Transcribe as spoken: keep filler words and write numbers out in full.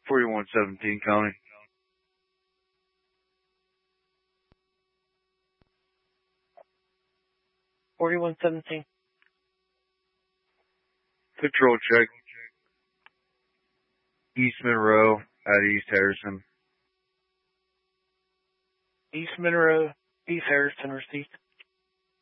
forty-one seventeen, Connie. forty-one seventeen. Patrol check. East Monroe at East Harrison. East Monroe, East Harrison received.